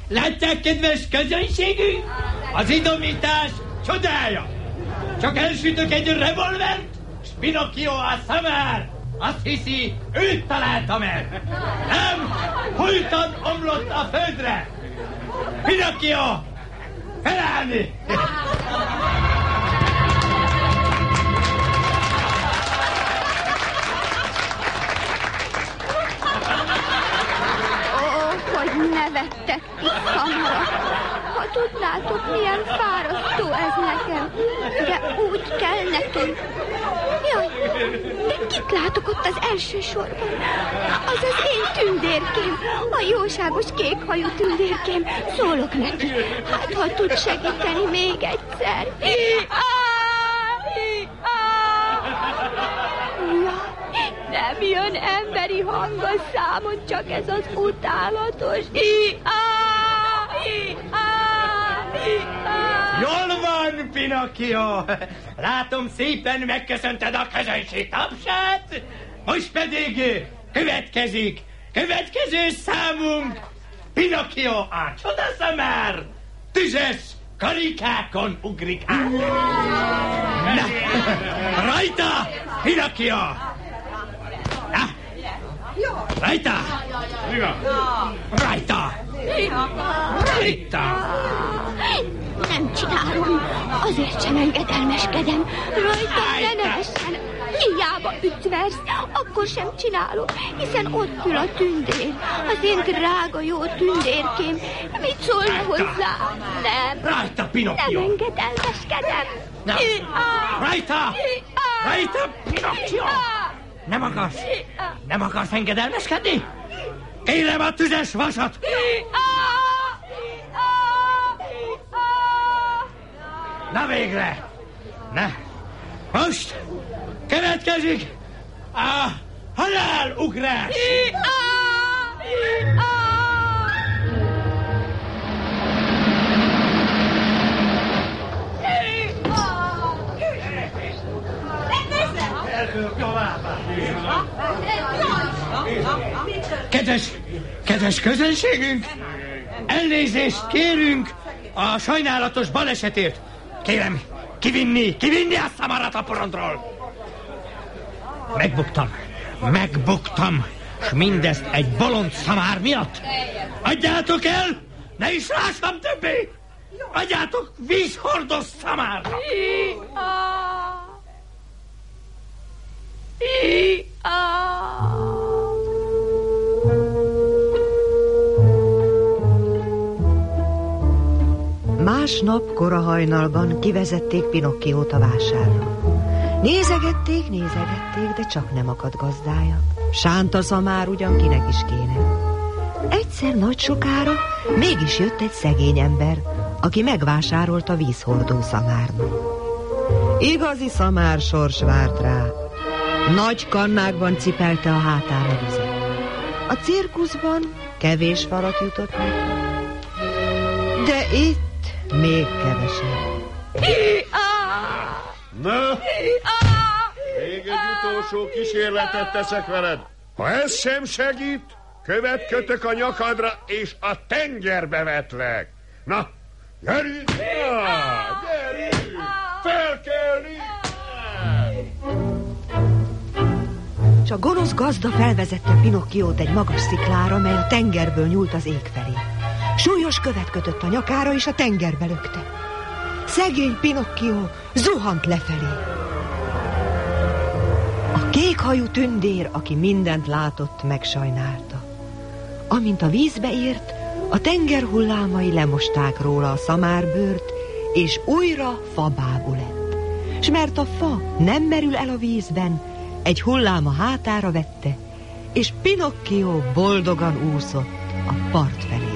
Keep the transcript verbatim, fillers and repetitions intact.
Látják, kedves közönségünk? Az idomítás csodája! Csak elsütök egy revolvert, s Pinocchio a szamár azt hiszi, őt találtam el. Nem, hultan omlott a földre. Pinocchio, felállni! Hogy nevettek ti szamarak. Ha tudnátok, milyen fárasztó ez nekem, de úgy kell nekem. Jaj, de kit látok ott az első sorban? Az az én tündérkém, a jóságos kékhajú tündérkém. Szólok neki, hát ha tud segíteni még egyszer. Nem jön emberi hang a számon, csak ez az utálatos i-á, i-á, i-á. Jól van, Pinocchio! Látom, szépen megköszönted a közönség tapsát, most pedig következik, következő számunk, Pinocchio a csodaszamár, tüzes karikákon ugrik át. Na, rajta, Pinocchio! Na, rajta! Rajta! Rajta! Nem csinálom, azért sem engedelmeskedem. Rajta ne nevessen. Hiába ütversz, akkor sem csinálom, hiszen ott ül a tündér, az én drága jó tündérkém. Mit szólna hozzá? Nem. Rajta, Pinocchio! Nem engedelmeskedem. Na, rajta! Rajta, Pinocchio! Nem akarsz? Nem akarsz engedelmeskedni? Kérem a tüzes vasat! Na végre! Ne! Most következik a halálugrás! Kedves, kedves közönségünk, elnézést kérünk a sajnálatos balesetért. Kérem, kivinni, kivinni a szamarat a porondról. Megbuktam, megbuktam, s mindezt egy bolond szamár miatt. Adjátok el, ne is lássam többé. Adjátok vízhordos szamárra. Másnap korahajnalban kivezették Pinocchiót a vásárra. Nézegették, nézegették, de csak nem akadt gazdája. Sánta szamár ugyan kinek is kéne. Egyszer nagy sokára mégis jött egy szegény ember, aki megvásárolta vízhordó szamárnak. Igazi szamár sors várt rá. Nagy kannákban cipelte a hátára vizet. A cirkuszban kevés falat jutott neki, de itt még kevesebb. Na, még egy utolsó kísérletet teszek veled. Ha ez sem segít, követkötök a nyakadra, és a tengerbe vetlek. Na, gyerünk! Na, gyerünk! Felkelni! És a gonosz gazda felvezette Pinocchiót egy magas sziklára, mely a tengerből nyúlt az ég felé. Súlyos követ kötött a nyakára, és a tengerbe lökte. Szegény Pinocchio zuhant lefelé. A kékhajú tündér, aki mindent látott, megsajnálta. Amint a vízbe ért, a tenger hullámai lemosták róla a szamárbőrt, és újra fabábú lett. S mert a fa nem merül el a vízben, egy hullám a hátára vette, és Pinocchio boldogan úszott a part felé.